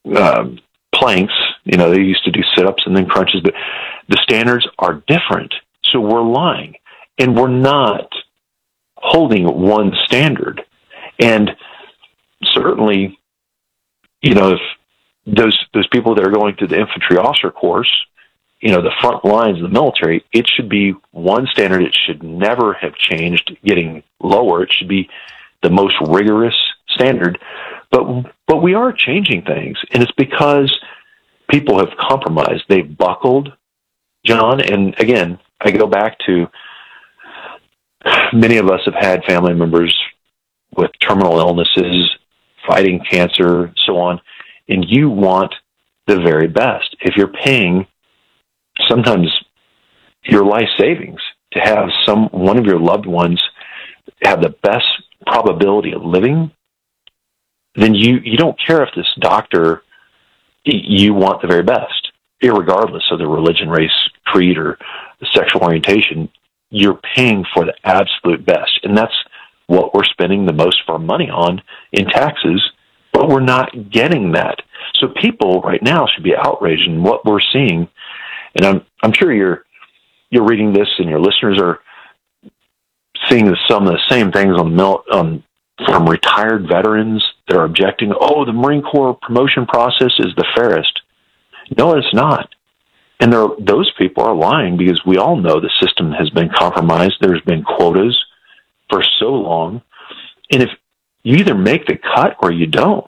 planks. They used to do sit-ups and then crunches, but the standards are different. So we're lying, and we're not holding one standard. And certainly, if those people that are going through the infantry officer course, the front lines of the military, it should be one standard. It should never have changed, getting lower. It should be the most rigorous standard. But we are changing things, and it's because people have compromised. They've buckled, John. And again, I go back to many of us have had family members with terminal illnesses, fighting cancer, so on, and you want the very best. If you're paying sometimes your life savings to have one of your loved ones have the best probability of living, then you don't care if this doctor, you want the very best, irregardless of the religion, race, creed, or sexual orientation. You're paying for the absolute best. And that's what we're spending the most of our money on in taxes, but we're not getting that. So people right now should be outraged in what we're seeing. And I'm sure you're reading this, and your listeners are seeing some of the same things from retired veterans that are objecting. Oh, the Marine Corps promotion process is the fairest. No, it's not. And those people are lying, because we all know the system has been compromised. There's been quotas for so long. And if you either make the cut or you don't.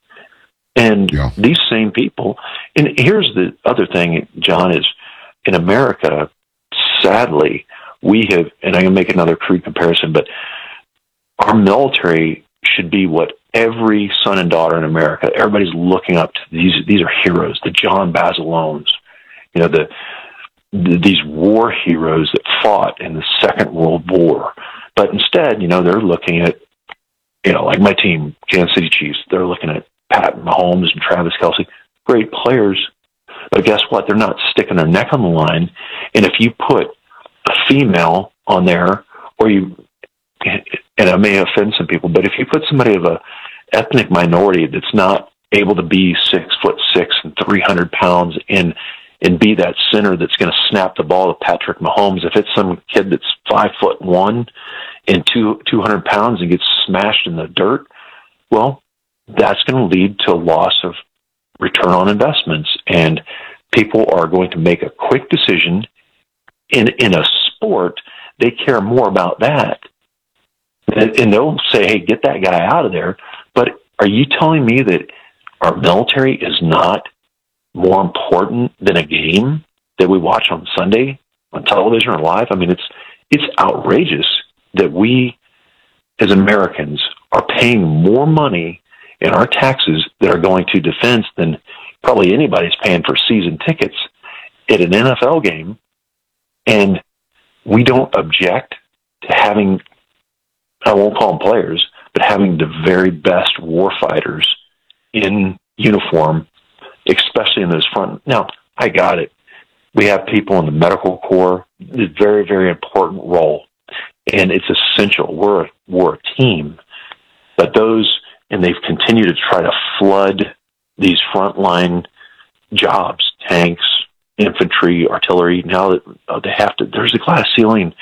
And these same people, and here's the other thing, John, is in America, sadly, we have, and I'm going to make another crude comparison, but our military should be what every son and daughter in America, everybody's looking up to. These are heroes, the John Basilones, these war heroes that fought in the Second World War. But instead, they're looking at, like my team, Kansas City Chiefs, they're looking at Pat Mahomes and Travis Kelce, great players. But guess what? They're not sticking their neck on the line. And if you put a female on there, and I may offend some people, but if you put somebody of a ethnic minority that's not able to be 6'6" and 300 pounds and be that center that's going to snap the ball to Patrick Mahomes, if it's some kid that's 5'1" and 200 pounds and gets smashed in the dirt, well, that's going to lead to a loss of return on investments. And people are going to make a quick decision. In a sport, they care more about that. And they'll say, hey, get that guy out of there. But are you telling me that our military is not more important than a game that we watch on Sunday on television or live? I mean, it's outrageous that we as Americans are paying more money in our taxes that are going to defense than probably anybody's paying for season tickets at an NFL game. And we don't object to having, I won't call them players, but having the very best warfighters in uniform, especially in those front. Now, I got it. We have people in the medical corps, a very, very important role, and it's essential. We're a team. But and they've continued to try to flood these frontline jobs, tanks, infantry, artillery. Now that they have to, there's a glass ceiling.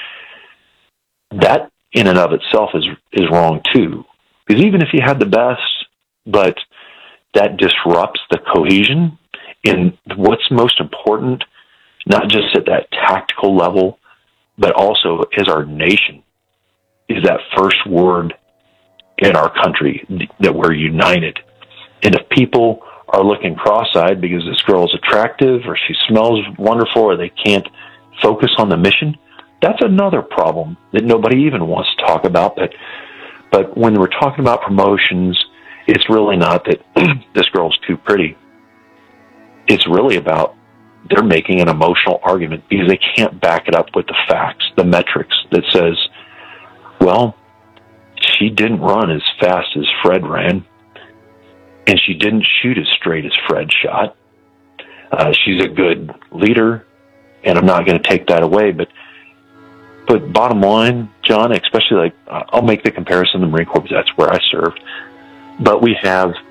That in and of itself is wrong too. Because even if you had the best, but that disrupts the cohesion in what's most important, not just at that tactical level, but also as our nation, is that first word in our country, that we're united. And if people are looking cross-eyed because this girl is attractive or she smells wonderful or they can't focus on the mission, that's another problem that nobody even wants to talk about. But when we're talking about promotions, it's really not that this girl's too pretty. It's really about they're making an emotional argument because they can't back it up with the facts, the metrics that says, well, she didn't run as fast as Fred ran, and she didn't shoot as straight as Fred shot. She's a good leader, and I'm not going to take that away. But bottom line, John, especially I'll make the comparison to the Marine Corps because that's where I served. But we have